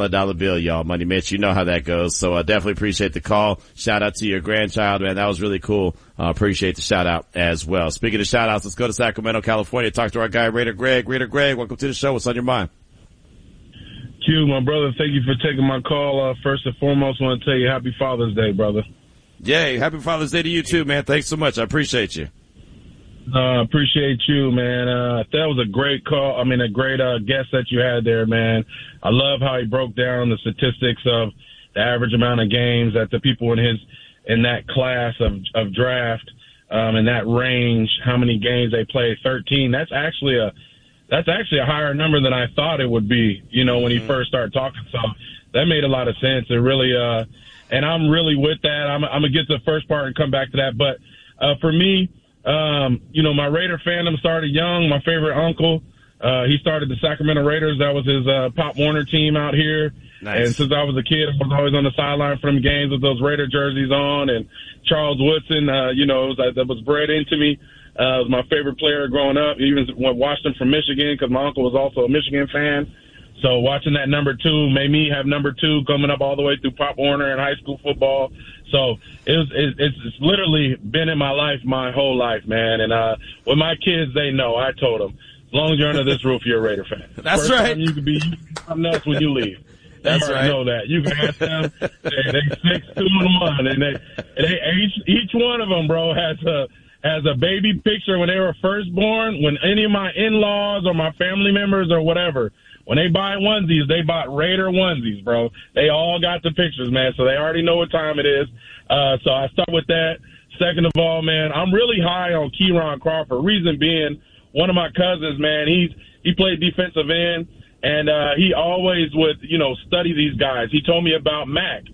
dollar bill, y'all. Money Mitch, you know how that goes. So definitely appreciate the call. Shout out to your grandchild, man. That was really cool. Appreciate the shout out as well. Speaking of shout outs, let's go to Sacramento, California. Talk to our guy, Raider Greg. Raider Greg, welcome to the show. What's on your mind? Q, my brother, thank you for taking my call. First and foremost, I want to tell you Happy Father's Day, brother. Yay, Happy Father's Day to you too, man. Thanks so much. I appreciate you. Appreciate you, man. That was a great call. I mean, a great guest that you had there, man. I love how he broke down the statistics of the average amount of games that the people in that class of draft, in that range, how many games they play. 13. That's actually a higher number than I thought it would be, when he first started talking. So that made a lot of sense. It really, and I'm really with that. I'm going to get to the first part and come back to that. But, for me, my Raider fandom started young. My favorite uncle, he started the Sacramento Raiders. That was his, Pop Warner team out here. Nice. And since I was a kid, I was always on the sideline for them games with those Raider jerseys on. And Charles Woodson, that was bred into me. Was my favorite player growing up. Even watched him from Michigan because my uncle was also a Michigan fan. So watching that number 2 made me have number 2 coming up all the way through Pop Warner and high school football. So it's literally been in my life my whole life, man. And with my kids, they know. I told them, as long as you're under this roof, you're a Raider fan. That's First right. time you could be something else when you leave. That's right. Know that. You can ask them. They 6, 2, and 1, and they each one of them, bro, has a baby picture when they were first born. When any of my in-laws or my family members or whatever, when they buy onesies, they bought Raider onesies, bro. They all got the pictures, man, so they already know what time it is. So I start with that. Second of all, man, I'm really high on Keyron Crawford. Reason being, one of my cousins, man, he played defensive end, and he always would, study these guys. He told me about Mac.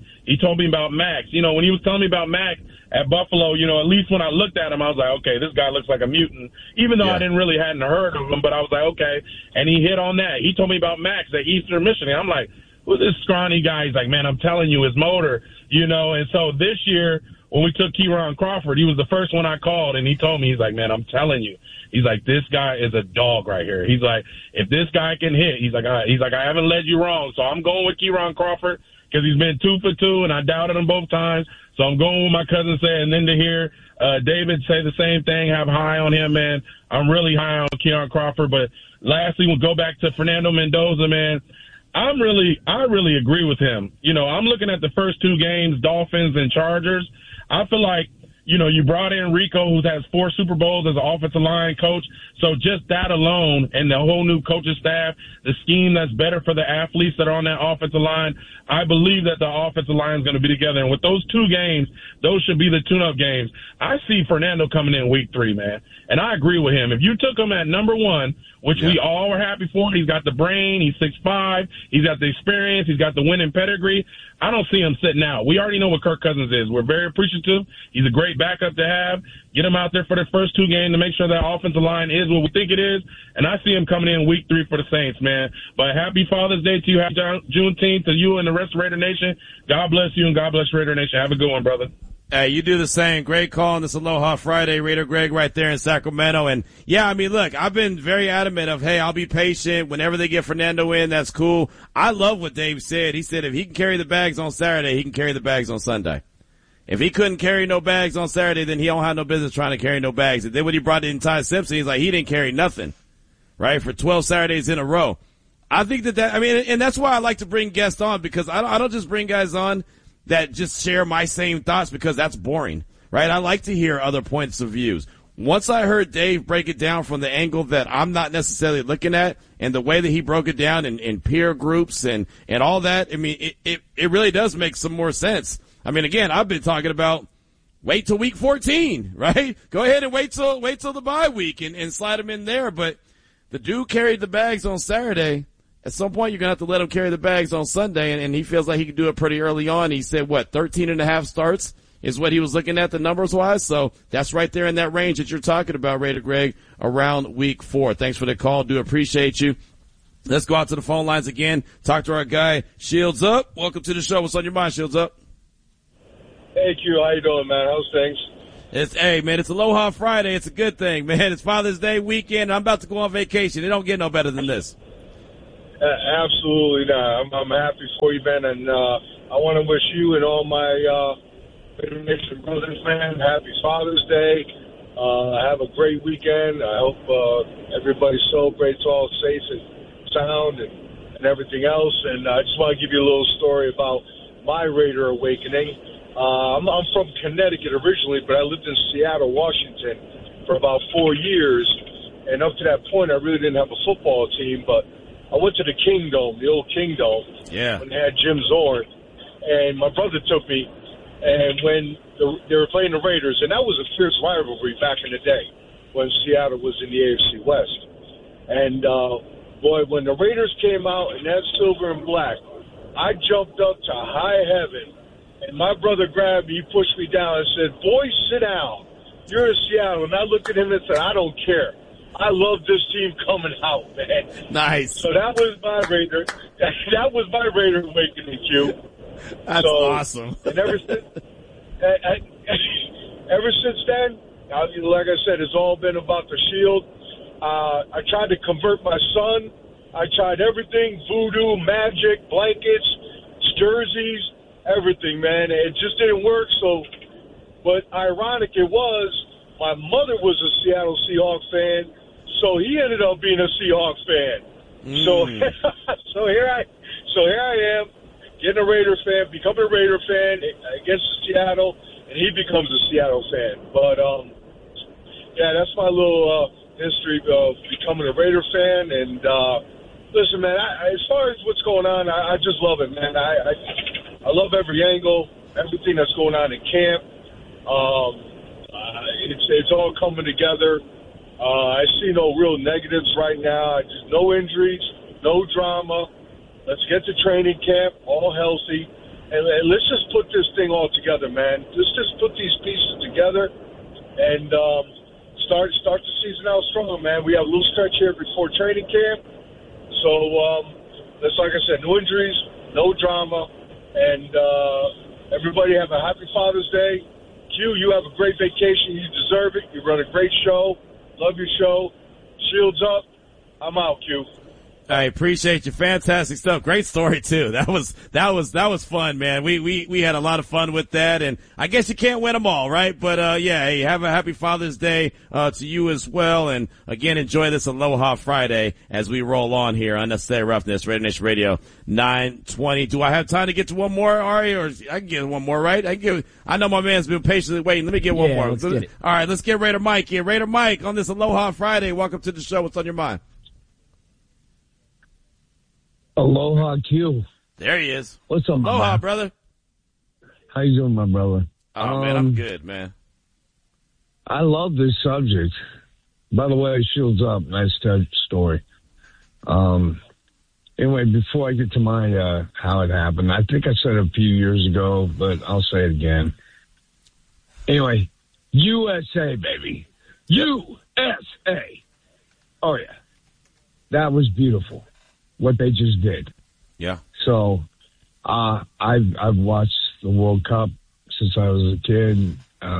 Max. When he was telling me about Mac at Buffalo, at least when I looked at him, I was like, okay, this guy looks like a mutant. Even though I hadn't heard of him, but I was like, okay. And he hit on that. He told me about Max at Eastern Michigan. I'm like, who's this scrawny guy? He's like, man, I'm telling you, his motor, And so this year, when we took Keyron Crawford, he was the first one I called, and he told me, he's like, man, I'm telling you. He's like, this guy is a dog right here. He's like, if this guy can hit, he's like, I haven't led you wrong. So I'm going with Keyron Crawford because he's been 2 for 2, and I doubted him both times. So I'm going with my cousin say, and then to hear David say the same thing, have high on him, man. I'm really high on Keyron Crawford. But lastly, we'll go back to Fernando Mendoza, man. I really agree with him. I'm looking at the first 2 games, Dolphins and Chargers. I feel like, you brought in Rico, who has 4 Super Bowls as an offensive line coach. So just that alone and the whole new coaching staff, the scheme that's better for the athletes that are on that offensive line, I believe that the offensive line is going to be together. And with those 2 games, those should be the tune-up games. I see Fernando coming in week 3, man. And I agree with him. If you took him at number 1, which we all were happy for, he's got the brain, he's 6'5", he's got the experience, he's got the winning pedigree. I don't see him sitting out. We already know what Kirk Cousins is. We're very appreciative. He's a great backup to have. Get him out there for the first 2 games to make sure that offensive line is what we think it is. And I see him coming in week 3 for the Saints, man. But happy Father's Day to you. Happy Juneteenth to you and the rest of Raider Nation. God bless you and God bless Raider Nation. Have a good one, brother. Hey, you do the same. Great call on this Aloha Friday. Raider Greg right there in Sacramento. And yeah, I mean, look, I've been very adamant of, hey, I'll be patient. Whenever they get Fernando in, that's cool. I love what Dave said. He said if he can carry the bags on Saturday, he can carry the bags on Sunday. If he couldn't carry no bags on Saturday, then he don't have no business trying to carry no bags. And then when he brought in Ty Simpson, he's like, he didn't carry nothing, right, for 12 Saturdays in a row. I think and that's why I like to bring guests on, because I don't just bring guys on that just share my same thoughts, because that's boring, right? I like to hear other points of views. Once I heard Dave break it down from the angle that I'm not necessarily looking at, and the way that he broke it down in peer groups and all that, I mean, it really does make some more sense. I mean, again, I've been talking about wait till week 14, right? Go ahead and wait till the bye week and slide him in there. But the dude carried the bags on Saturday. At some point, you're going to have to let him carry the bags on Sunday, and he feels like he can do it pretty early on. He said, 13.5 starts is what he was looking at the numbers-wise. So that's right there in that range that you're talking about, Raider Greg, around week 4. Thanks for the call. Do appreciate you. Let's go out to the phone lines again. Talk to our guy, Shields Up. Welcome to the show. What's on your mind, Shields Up? Hey, Q. How you doing, man? How's things? Hey, man, it's Aloha Friday. It's a good thing, man. It's Father's Day weekend. I'm about to go on vacation. It don't get no better than this. Absolutely not. I'm happy for you, Ben, and I want to wish you and all my Nation brothers, man, happy Father's Day. Have a great weekend. I hope everybody celebrates all safe and sound and everything else. And I just want to give you a little story about my Raider awakening. I'm from Connecticut originally, but I lived in Seattle, Washington for about 4 years. And up to that point, I really didn't have a football team, but I went to the Kingdome, the old Kingdome, when they had Jim Zorn. And my brother took me, and when they were playing the Raiders, and that was a fierce rivalry back in the day when Seattle was in the AFC West. And, boy, when the Raiders came out in that silver and black, I jumped up to high heaven, and my brother grabbed me, he pushed me down and said, "Boy, sit down. You're in Seattle." And I looked at him and said, "I don't care. I love this team coming out, man." Nice. So that was my Raider. That was my Raider awakening, Q. That's awesome. And ever since then, like I said, it's all been about the Shield. I tried to convert my son. I tried everything: voodoo, magic, blankets, jerseys, everything, man. It just didn't work. So, but ironic it was, my mother was a Seattle Seahawks fan. So he ended up being a Seahawks fan. So here I am, getting a Raider fan, becoming a Raider fan against Seattle, and he becomes a Seattle fan. But yeah, that's my little history of becoming a Raider fan. And listen, man, as far as what's going on, I just love it, man. I love every angle, everything that's going on in camp. It's all coming together. I see no real negatives right now. Just no injuries, no drama. Let's get to training camp, all healthy, and let's just put this thing all together, man. Let's just put these pieces together and start the season out strong, man. We have a little stretch here before training camp, so let's, like I said, no injuries, no drama, and everybody have a happy Father's Day. Q, you have a great vacation. You deserve it. You run a great show. Love your show. Shields up. I'm out, Q. I appreciate you. Fantastic stuff. Great story too. That was fun, man. We had a lot of fun with that, and I guess you can't win them all, right? But yeah, hey, have a happy Father's Day to you as well, and again, enjoy this Aloha Friday as we roll on here on Unnecessary Roughness, Raider Nation Radio 920. Do I have time to get to one more, Ari, or I can get one more, right? I know my man's been patiently waiting. Let me get one more. Let's get it. All right, let's get Raider Mike here. Raider Mike on this Aloha Friday. Welcome to the show. What's on your mind? Aloha Q. There he is. What's up, Aloha, man? brother. How you doing, my brother? Oh, man, I'm good, man. I love this subject. By the way, Shields up. Nice story. Anyway, before I get to my how it happened, I think I said it a few years ago, but I'll say it again. Anyway, USA, baby. USA. Oh, yeah. That was beautiful, what they just did. Yeah. So I've watched the World Cup since I was a kid.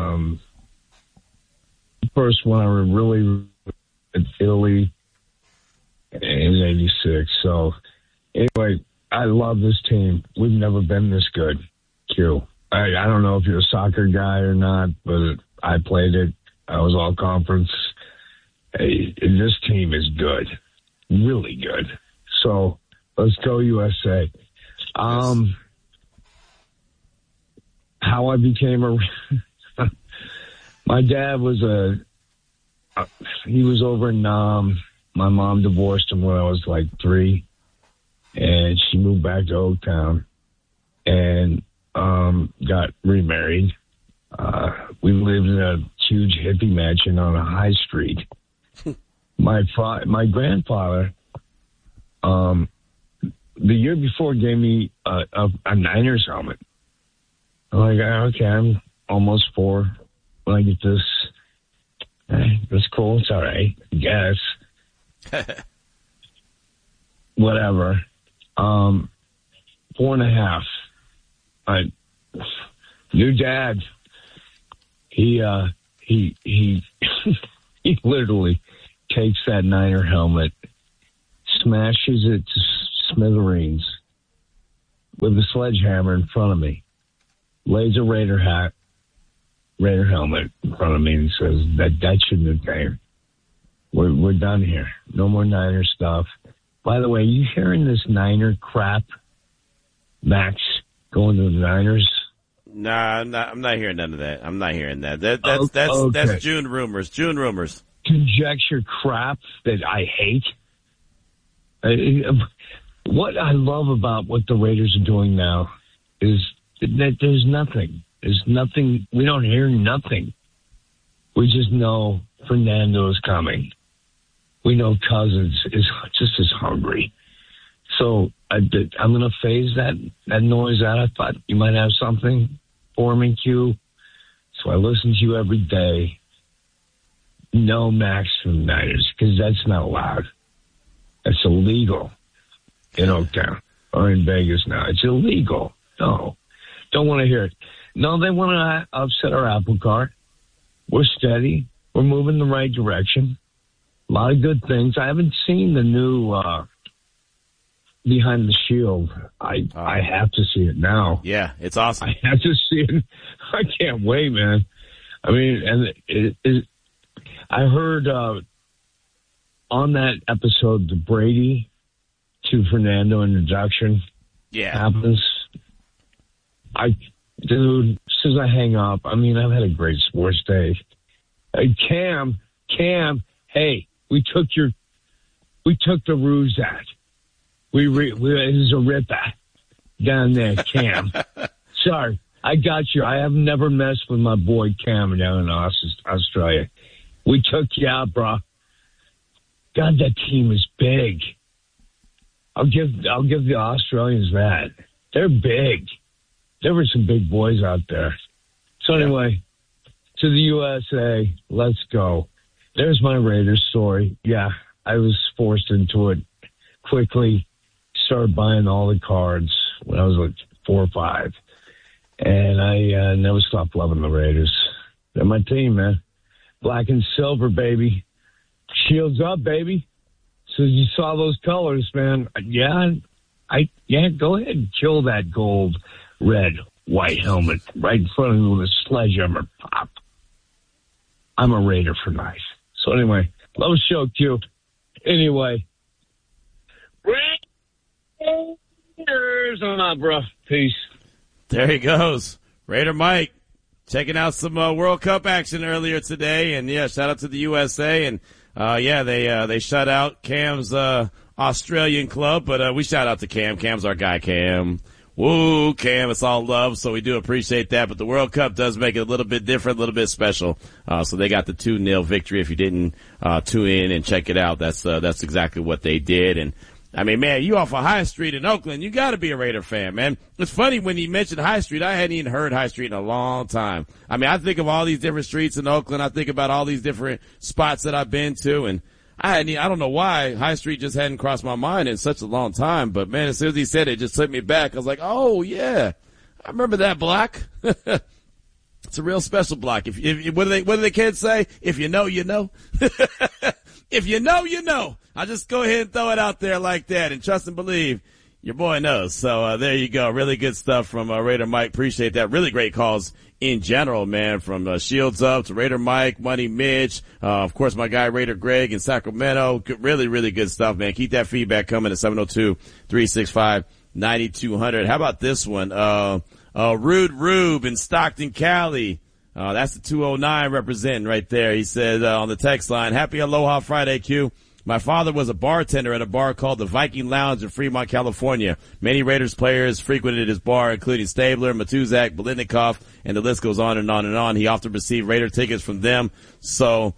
First one I really in Italy in '86. So anyway, I love this team. We've never been this good. Q. I don't know if you're a soccer guy or not, but I played it. I was all conference. Hey, this team is good, really good. So let's go USA. How I became my dad was he was over in Nam. My mom divorced him when I was like 3, and she moved back to Oaktown and got remarried. We lived in a huge hippie mansion on a high street. My grandfather, the year before, gave me a Niners helmet. I'm like, okay, I'm almost 4 when I get this. That's cool. It's all right, I guess. Whatever. 4.5. New dad. He he literally takes that Niner helmet, smashes it to smithereens with a sledgehammer in front of me, lays a Raider helmet in front of me and says, that shouldn't have came. We're done here. No more Niner stuff. By the way, you hearing this Niner crap, Max, going to the Niners? Nah, I'm not hearing none of that. I'm not hearing that. That's okay. June rumors. June rumors. Conjecture crap that I hate. What I love about what the Raiders are doing now is that there's nothing. There's nothing. We don't hear nothing. We just know Fernando is coming. We know Cousins is just as hungry. So I'm going to phase that noise out. I thought you might have something for me, Q. So I listen to you every day. No Max from the Niners, because that's not allowed. That's illegal in Oaktown or in Vegas now. It's illegal. No. Don't want to hear it. No, they want to upset our apple cart. We're steady. We're moving the right direction. A lot of good things. I haven't seen the new Behind the Shield. I have to see it now. Yeah, it's awesome. I have to see it. I can't wait, man. I mean, and I heard on that episode the Brady to Fernando introduction happens. Dude, as soon as I hang up, I mean, I've had a great sports day. Hey, Cam, hey, we took the Ruzat. It was a rip down there, Cam. Sorry, I got you. I have never messed with my boy Cam down in Australia. We took you out, bro. God, that team is big. I'll give the Australians that. They're big. There were some big boys out there. So anyway, to the USA, let's go. There's my Raiders story. Yeah, I was forced into it quickly. Started buying all the cards when I was like 4 or 5. And I never stopped loving the Raiders. They're my team, man. Black and silver, baby. Shields up, baby. So you saw those colors, man. Yeah, go ahead and kill that gold, red, white helmet right in front of me with a sledgehammer pop. I'm a Raider for life. So anyway, love the show, Q. Anyway. Raiders on up, bro. Peace. There he goes. Raider Mike checking out some World Cup action earlier today. And, yeah, shout out to the USA. And, they shut out Cam's Australian club. But we shout out to Cam. Cam's our guy, Cam. Woo, Cam, it's all love, so we do appreciate that. But the World Cup does make it a little bit different, a little bit special. So they got the 2-0 victory. If you didn't tune in and check it out, that's exactly what they did. And I mean, man, you off of High Street in Oakland, you got to be a Raider fan, man. It's funny when you mentioned High Street, I hadn't even heard High Street in a long time. I mean, I think of all these different streets in Oakland. I think about all these different spots that I've been to, and I don't know why High Street just hadn't crossed my mind in such a long time. But man, as soon as he said it, just took me back. I was like, oh yeah, I remember that block. It's a real special block. If what do the kids say? If you know, you know. If you know, you know. I'll just go ahead and throw it out there like that and trust and believe. Your boy knows. So, there you go. Really good stuff from Raider Mike. Appreciate that. Really great calls in general, man, from Shields Up to Raider Mike, Money Mitch, of course, my guy Raider Greg in Sacramento. Really, really good stuff, man. Keep that feedback coming at 702-365-9200. How about this one? Rude Rube in Stockton, Cali. That's the 209 representing right there. He said on the text line, Happy Aloha Friday, Q. My father was a bartender at a bar called the Viking Lounge in Fremont, California. Many Raiders players frequented his bar, including Stabler, Matuzak, Biletnikoff, and the list goes on and on and on. He often received Raider tickets from them. So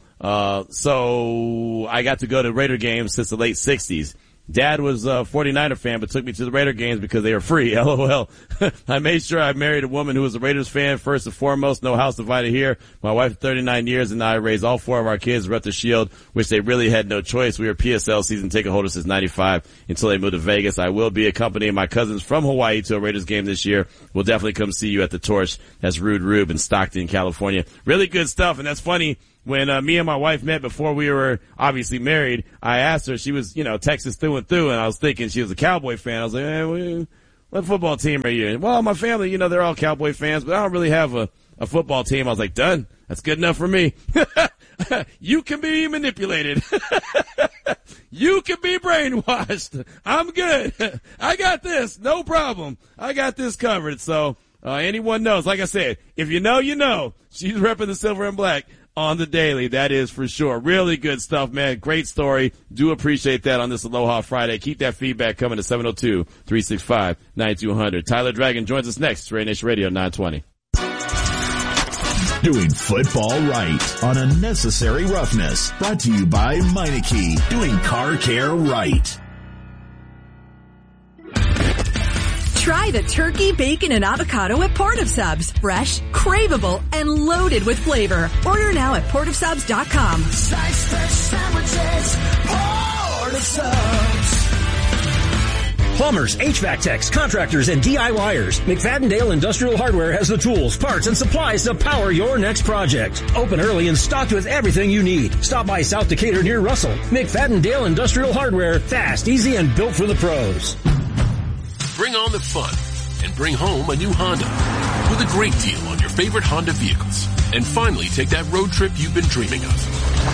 I got to go to Raider games since the late 60s. Dad was a 49er fan, but took me to the Raider games because they were free. LOL. I made sure I married a woman who was a Raiders fan first and foremost. No house divided here. My wife of 39 years and I raised all 4 of our kids with the Shield, which they really had no choice. We were PSL season ticket holders since 95 until they moved to Vegas. I will be accompanying my cousins from Hawaii to a Raiders game this year. We'll definitely come see you at the Torch. That's Rude Rube in Stockton, California. Really good stuff. And that's funny. when me and my wife met before we were obviously married, I asked her, she was, Texas through and through, and I was thinking she was a Cowboy fan. I was like, hey, what football team are you? Well, my family, they're all Cowboy fans, but I don't really have a football team. I was like, done. That's good enough for me. You can be manipulated. You can be brainwashed. I'm good. I got this. No problem. I got this covered. So, anyone knows, like I said, if you know, you know. She's repping the silver and black on the daily. That is for sure. Really good stuff, man. Great story. Do appreciate that on this Aloha Friday. Keep that feedback coming to 702-365-9200. Tyler Dragon joins us next. Raider Nation Radio 920. Doing football right on Unnecessary Roughness. Brought to you by Meineke. Doing car care right. Try the turkey, bacon, and avocado at Port of Subs. Fresh, craveable, and loaded with flavor. Order now at portofsubs.com. Sliced fresh sandwiches, Port of Subs. Plumbers, HVAC techs, contractors, and DIYers. McFadden-Dale Industrial Hardware has the tools, parts, and supplies to power your next project. Open early and stocked with everything you need. Stop by South Decatur near Russell. McFadden-Dale Industrial Hardware. Fast, easy, and built for the pros. Bring on the fun and bring home a new Honda with a great deal on your favorite Honda vehicles. And finally take that road trip you've been dreaming of.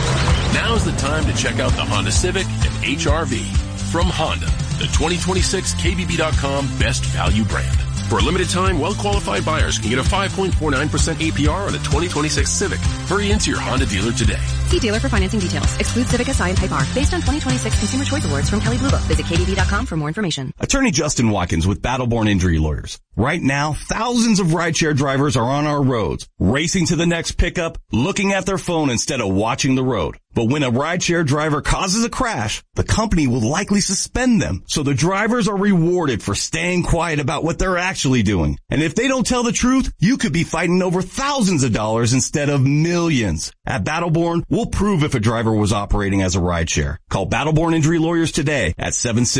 Now's the time to check out the Honda Civic and HR-V from Honda, the 2026 KBB.com best value brand. For a limited time, well-qualified buyers can get a 5.49% APR on a 2026 Civic. Hurry into your Honda dealer today. See dealer for financing details. Exclude Civic SI and Type R. Based on 2026 Consumer Choice Awards from Kelley Blue Book. Visit KBB.com for more information. Attorney Justin Watkins with Battleborn Injury Lawyers. Right now, thousands of rideshare drivers are on our roads, racing to the next pickup, looking at their phone instead of watching the road. But when a rideshare driver causes a crash, the company will likely suspend them. So the drivers are rewarded for staying quiet about what they're actually doing. And if they don't tell the truth, you could be fighting over thousands of dollars instead of millions. At Battleborn, we'll prove if a driver was operating as a rideshare. Call Battleborn Injury Lawyers today at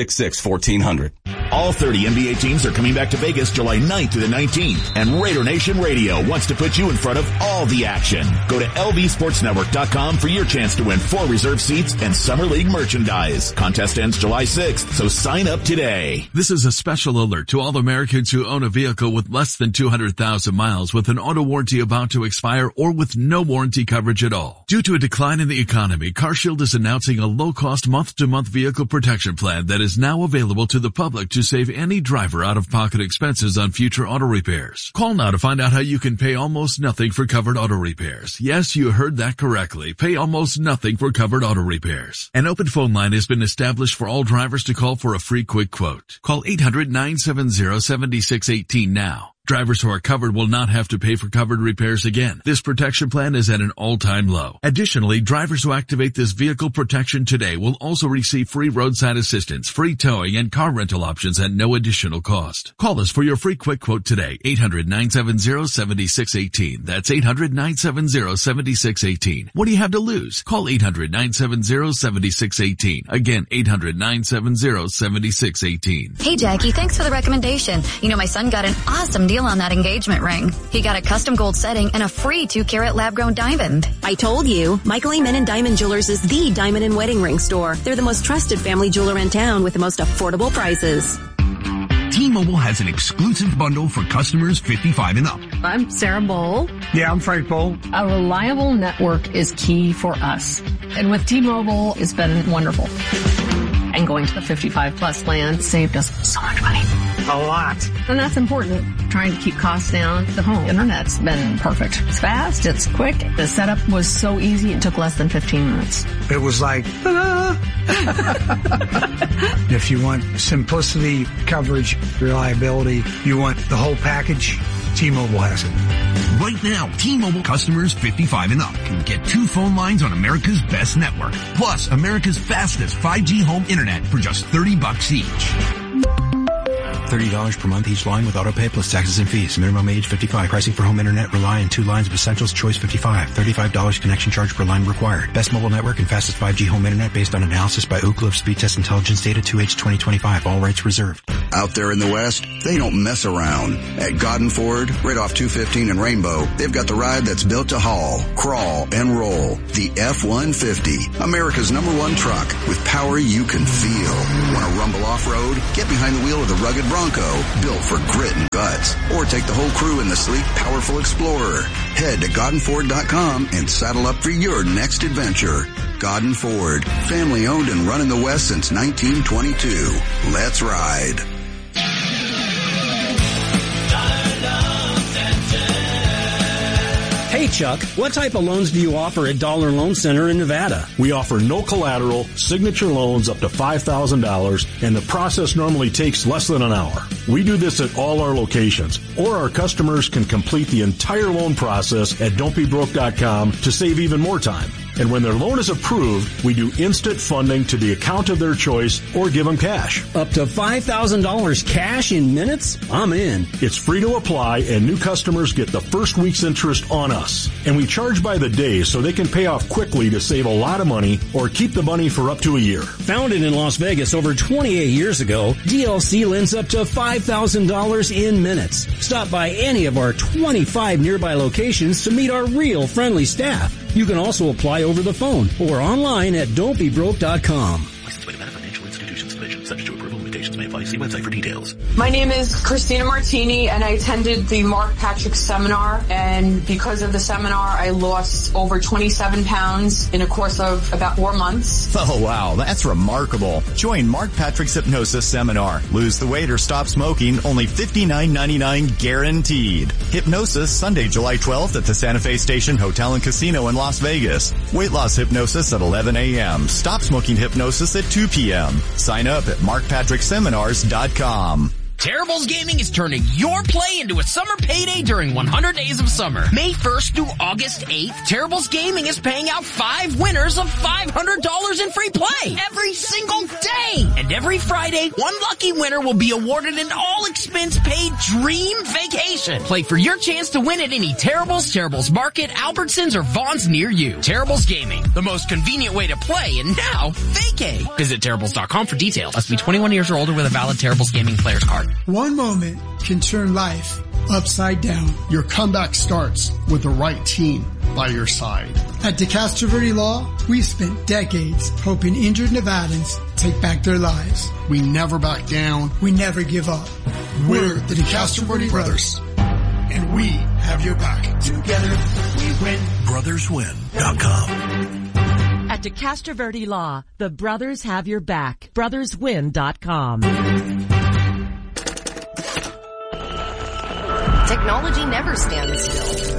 766-1400. All 30 NBA teams are coming back to Vegas July 9th through the 19th, and Raider Nation Radio wants to put you in front of all the action. Go to lvsportsnetwork.com for your chance to win 4 reserve seats and Summer League merchandise. Contest ends July 6th, so sign up today. This is a special alert to all Americans who own a vehicle with less than 200,000 miles with an auto warranty about to expire or with no warranty coverage at all. Due to a decline in the economy, CarShield is announcing a low-cost month-to-month vehicle protection plan that is now available to the public to save any driver out-of-pocket expenses on future auto repairs. Call now to find out how you can pay almost nothing for covered auto repairs. Yes, you heard that correctly. Pay almost nothing for covered auto repairs. An open phone line has been established for all drivers to call for a free quick quote. Call 800-970-7618 now. Drivers who are covered will not have to pay for covered repairs again. This protection plan is at an all-time low. Additionally, drivers who activate this vehicle protection today will also receive free roadside assistance, free towing, and car rental options at no additional cost. Call us for your free quick quote today. 800-970-7618. That's 800-970-7618. What do you have to lose? Call 800-970-7618. Again, 800-970-7618. Hey, Jackie, thanks for the recommendation. You know, my son got an awesome deal on that engagement ring. He got a custom gold setting and a free 2-carat lab-grown diamond. I told you, Michael Amen & Diamond Jewelers is the diamond and wedding ring store. They're the most trusted family jeweler in town with the most affordable prices. T-Mobile has an exclusive bundle for customers 55 and up. I'm Sarah Bowl. Yeah, I'm Frank Bowl. A reliable network is key for us. And with T-Mobile, it's been wonderful. And going to the 55 plus plan saved us so much money. A lot. And that's important. Trying to keep costs down. The home internet's been perfect. It's fast. It's quick. The setup was so easy. It took less than 15 minutes. It was like, if you want simplicity, coverage, reliability, you want the whole package, T-Mobile has it. Right now, T-Mobile customers 55 and up can get 2 phone lines on America's best network, plus America's fastest 5G home internet for just $30 each. $30 per month each line with autopay plus taxes and fees. Minimum age 55. Pricing for home internet rely on 2 lines of Essentials Choice 55. $35 connection charge per line required. Best mobile network and fastest 5G home internet based on analysis by Ookla of Speed Test Intelligence data 2H 2025. All rights reserved. Out there in the West, they don't mess around. At Godden Ford, right off 215 and Rainbow, they've got the ride that's built to haul, crawl, and roll. The F-150, America's #1 truck with power you can feel. Want to rumble off-road? Get behind the wheel of the rugged Bronco, built for grit and guts. Or take the whole crew in the sleek, powerful Explorer. Head to GoddenFord.com and saddle up for your next adventure. Godden Ford, family owned and run in the West since 1922. Let's ride. Hey Chuck, what type of loans do you offer at Dollar Loan Center in Nevada? We offer no collateral, signature loans up to $5,000, and the process normally takes less than an hour. We do this at all our locations, or our customers can complete the entire loan process at don'tbebroke.com to save even more time. And when their loan is approved, we do instant funding to the account of their choice or give them cash. Up to $5,000 cash in minutes? I'm in. It's free to apply, and new customers get the first week's interest on us. And we charge by the day so they can pay off quickly to save a lot of money or keep the money for up to a year. Founded in Las Vegas over 28 years ago, DLC lends up to $5,000 in minutes. Stop by any of our 25 nearby locations to meet our real friendly staff. You can also apply over the phone or online at don'tbebroke.com. Licensed by Nevada Financial Institutions Division. Subject to approval. Limitations may apply. See website for details. My name is Christina Martini, and I attended the Mark Patrick seminar. And because of the seminar, I lost over 27 pounds in a course of about 4 months. Oh, wow. That's remarkable. Join Mark Patrick's Hypnosis Seminar. Lose the weight or stop smoking. Only $59.99 guaranteed. Hypnosis, Sunday, July 12th at the Santa Fe Station Hotel and Casino in Las Vegas. Weight loss hypnosis at 11 a.m. Stop smoking hypnosis at 2 p.m. Sign up at markpatrickseminars.com. Terribles Gaming is turning your play into a summer payday during 100 Days of Summer. May 1st through August 8th, Terribles Gaming is paying out 5 winners of $500 in free play every single day. And every Friday, one lucky winner will be awarded an all-expense-paid dream vacation. Play for your chance to win at any Terribles, Terribles Market, Albertsons, or Vaughn's near you. Terribles Gaming, the most convenient way to play, and now, vacay. Visit Terribles.com for details. Must be 21 years or older with a valid Terribles Gaming player's card. One moment can turn life upside down. Your comeback starts with the right team by your side. At DeCastro Verde Law, we've spent decades helping injured Nevadans take back their lives. We never back down. We never give up. We're the DeCastro Verde Brothers, and we have your back. Together we win. BrothersWin.com. At DeCastro Verde Law, the brothers have your back. BrothersWin.com. Technology never stands still.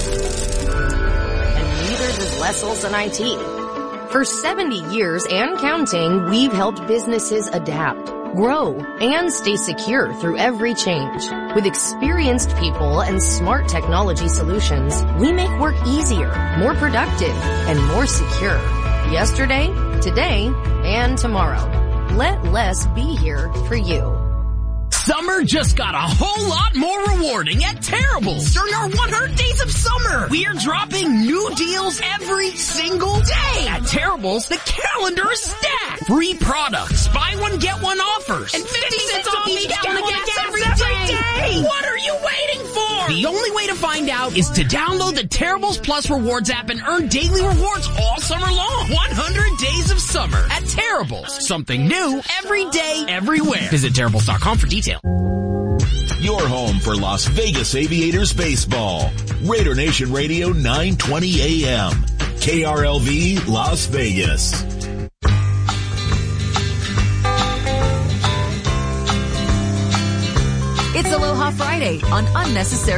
And neither does Les Olson IT. For 70 years and counting, we've helped businesses adapt, grow, and stay secure through every change. With experienced people and smart technology solutions, we make work easier, more productive, and more secure. Yesterday, today, and tomorrow. Let Les be here for you. Summer just got a whole lot more rewarding at Terribles during our 100 Days of Summer. We are dropping new deals every single day. At Terribles, the calendar is stacked. Free products, buy one, get one offers, and 50 cents off each gallon of gas every day. What are you waiting for? The only way to find out is to download the Terribles Plus Rewards app and earn daily rewards all summer long. 100 Days of Summer at Terribles. Something new every day, everywhere. Visit Terribles.com for details. Your home for Las Vegas Aviators baseball. Raider Nation Radio 920 AM. KRLV Las Vegas. It's Aloha Friday on Unnecessary